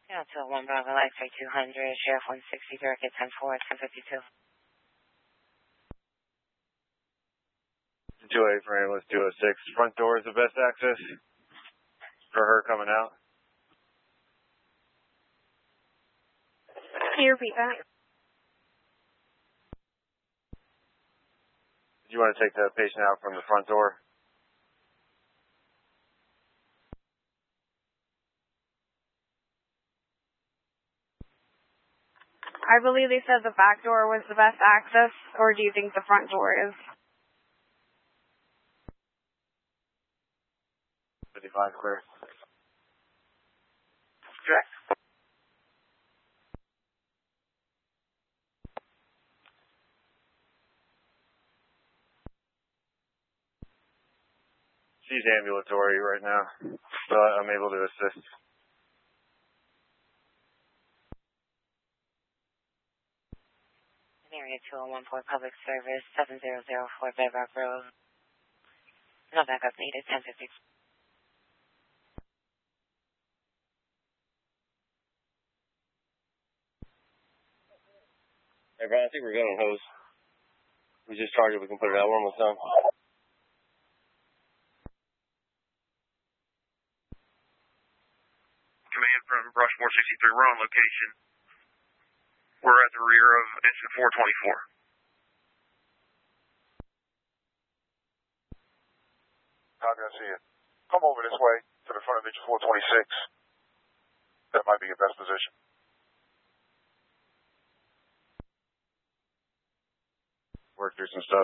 Yeah, it's 1 Bravo Life 3200, Sheriff 160, Durkit 10-4, 1052. 2-8 for ambulance 206. Front door is the best access for her coming out. Can you repeat that? Do you want to take the patient out from the front door? I believe they said the back door was the best access, or do you think the front door is? 55 clear. Correct. She's ambulatory right now, but I'm able to assist. Area 2014 Public Service 7004 Bedrock Road. No backup needed, 1050. Hey, Brian, I think we're good on hose. We just charge it, we can put it out one more time. Command from Rushmore 63, we're on location. We're at the rear of engine 424. How can I see it? Come over this way to the front of engine 426. That might be your best position. Work through some stuff.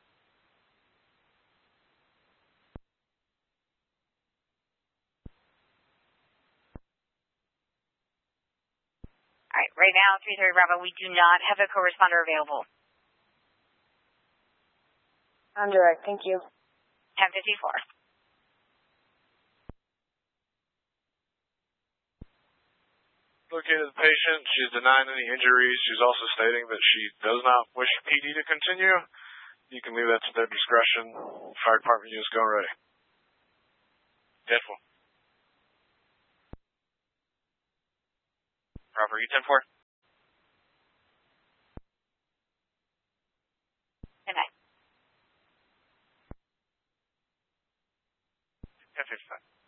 All right, right now, 330 Bravo, we do not have a corresponder available. I'm direct, thank you. 1054. Located the patient. She's denying any injuries. She's also stating that she does not wish PD to continue. You can leave that to their discretion. Fire department units go ready. 10-4. Bravo, you 10-4? Good night. 10-55.